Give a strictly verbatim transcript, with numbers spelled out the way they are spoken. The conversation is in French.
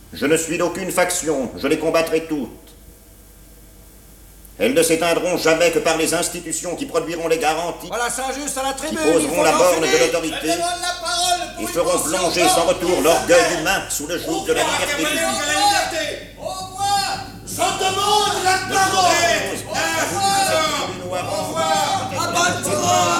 Je ne suis d'aucune faction, je les combattrai toutes. Elles ne s'éteindront jamais que par les institutions qui produiront les garanties, voilà Saint-Just à la tribune, qui poseront la borne de l'autorité et feront plonger sans retour l'orgueil humain sous le joug de la liberté publique.